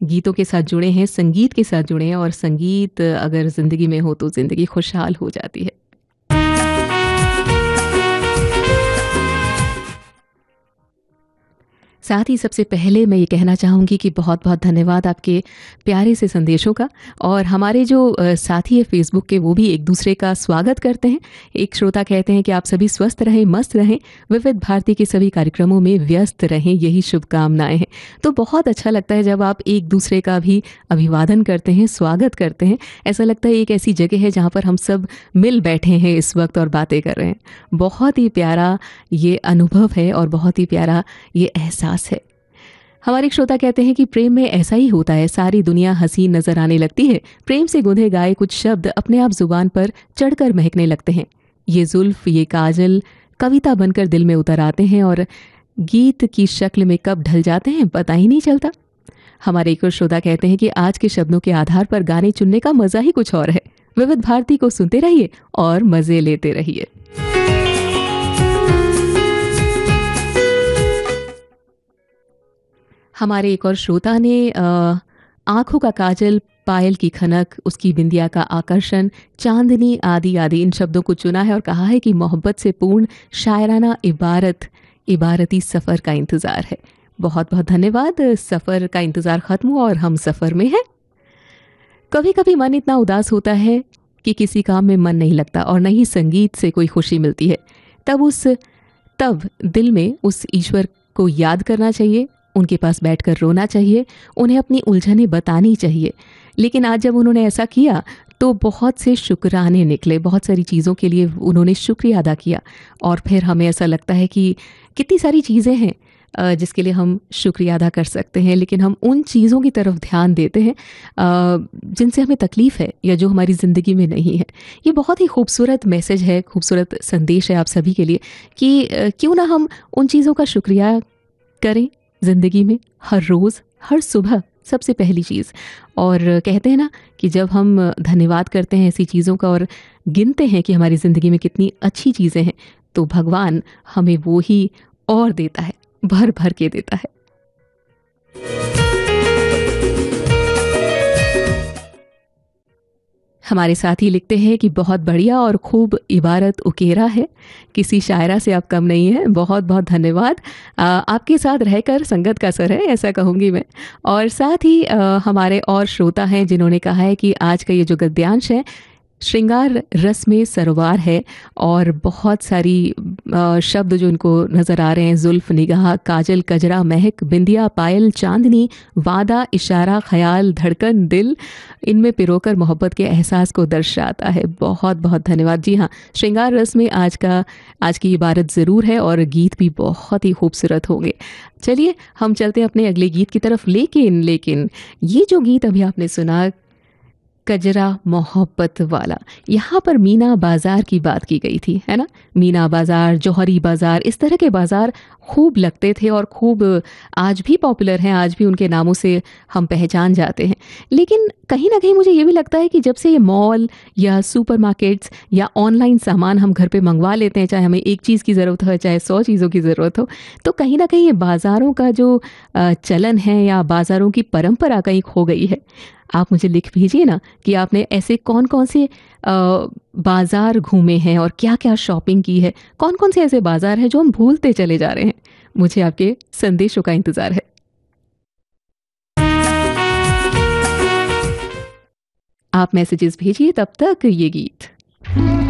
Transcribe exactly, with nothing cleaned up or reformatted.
गीतों के साथ जुड़े हैं, संगीत के साथ जुड़े हैं और संगीत अगर ज़िंदगी में हो तो ज़िंदगी खुशहाल हो जाती है। साथ ही सबसे पहले मैं ये कहना चाहूँगी कि बहुत-बहुत धन्यवाद आपके प्यारे से संदेशों का। और हमारे जो अ, साथी है फ़ेसबुक के, वो भी एक-दूसरे का स्वागत करते हैं। एक श्रोता कहते हैं कि आप सभी स्वस्थ रहें, मस्त रहें, विविध भारती के सभी कार्यक्रमों में व्यस्त रहें, यही शुभकामनाएँ हैं। तो बहुत अच्छा लगता है जब आप एक-दूसरे का भी अभिवादन करते हैं, स्वागत करते हैं। ऐसा लगता है एक ऐसी जगह है जहाँ पर हम सब मिल बैठे हैं इस वक़्त और बातें कर रहे हैं। बहुत ही प्यारा ये अनुभव है और बहुत ही प्यारा ये एहसास है। हमारे एक श्रोता कहते हैं कि प्रेम में ऐसा ही होता है, सारी दुनिया हसीन नजर आने लगती है, प्रेम से गुंधे गाए कुछ शब्द अपने आप जुबान पर चढ़कर महकने लगते हैं। ये जुल्फ, ये काजल कविता बनकर दिल में उतर आते हैं और गीत की शक्ल में कब ढल जाते हैं पता ही नहीं चलता। हमारे एक और श्रोता कहते हैं कि आज के शब्दों के आधार पर गाने चुनने का मजा ही कुछ और है। विविध भारती को सुनते रहिए और मजे लेते रहिए। हमारे एक और श्रोता ने अ, आँखों का काजल, पायल की खनक, उसकी बिंदिया का आकर्षण, चांदनी आदि आदि इन शब्दों को चुना है और कहा है कि मोहब्बत से पूर्ण शायराना इबारत इबारती सफ़र का इंतज़ार है। बहुत बहुत धन्यवाद। सफ़र का इंतज़ार ख़त्म हुआ और हम सफ़र में हैं। कभी कभी मन इतना उदास होता है कि किसी काम में मन नहीं लगता और न ही संगीत से कोई खुशी मिलती है। तब उस तब दिल में उस ईश्वर को याद करना चाहिए, उनके पास बैठकर रोना चाहिए, उन्हें अपनी उलझनें बतानी चाहिए। लेकिन आज जब उन्होंने ऐसा किया तो बहुत से शुक्राने निकले, बहुत सारी चीज़ों के लिए उन्होंने शुक्रिया अदा किया। और फिर हमें ऐसा लगता है कि कितनी सारी चीज़ें हैं अ, जिसके लिए हम शुक्रिया अदा कर सकते हैं, लेकिन हम उन चीज़ों की तरफ ध्यान देते हैं अ, जिनसे हमें तकलीफ़ है या जो हमारी ज़िंदगी में नहीं है। ये बहुत ही खूबसूरत मैसेज है, खूबसूरत संदेश है आप सभी के लिए कि अ, क्यों ना हम उन चीज़ों का शुक्रिया करें ज़िंदगी में, हर रोज़, हर सुबह, सबसे पहली चीज़। और कहते हैं ना कि जब हम धन्यवाद करते हैं ऐसी चीज़ों का और गिनते हैं कि हमारी ज़िंदगी में कितनी अच्छी चीज़ें हैं, तो भगवान हमें वो ही और देता है, भर भर के देता है। हमारे साथी लिखते हैं कि बहुत बढ़िया और खूब इबारत उकेरा है, किसी शायरा से आप कम नहीं हैं। बहुत बहुत धन्यवाद। अ, आपके साथ रहकर संगत का असर है, ऐसा कहूँगी मैं। और साथ ही अ, हमारे और श्रोता हैं जिन्होंने कहा है कि आज का ये जो गद्यांश है, श्रृंगार रस में सरोवार है और बहुत सारी अ, शब्द जो इनको नज़र आ रहे हैं, जुल्फ, निगाह, काजल, कजरा, महक, बिंदिया, पायल, चांदनी, वादा, इशारा, ख्याल, धड़कन, दिल, इनमें पिरोकर मोहब्बत के एहसास को दर्शाता है। बहुत बहुत धन्यवाद। जी हाँ, श्रृंगार रस में आज का आज की इबारत ज़रूर है और गीत भी बहुत ही खूबसूरत होंगे। चलिए हम चलते हैं अपने अगले गीत की तरफ। लेकिन लेकिन ये जो गीत अभी आपने सुना, कजरा मोहब्बत वाला, यहाँ पर मीना बाज़ार की बात की गई थी, है ना। मीना बाज़ार, जौहरी बाज़ार, इस तरह के बाज़ार खूब लगते थे और खूब आज भी पॉपुलर हैं, आज भी उनके नामों से हम पहचान जाते हैं। लेकिन कहीं ना कहीं मुझे ये भी लगता है कि जब से ये मॉल या सुपरमार्केट्स या ऑनलाइन सामान हम घर पे मंगवा लेते हैं, चाहे हमें एक चीज़ की ज़रूरत हो चाहे सौ चीज़ों की ज़रूरत हो, तो कहीं ना कहीं ये बाज़ारों का जो अ, चलन है या बाज़ारों की परंपरा कहीं खो गई है। आप मुझे लिख भेजिए ना कि आपने ऐसे कौन कौन से अ, बाज़ार घूमे हैं और क्या क्या शॉपिंग की है, कौन कौन से ऐसे बाज़ार हैं जो हम भूलते चले जा रहे हैं। मुझे आपके संदेशों का इंतज़ार है। आप मैसेजेस भेजिए, तब तक ये गीत।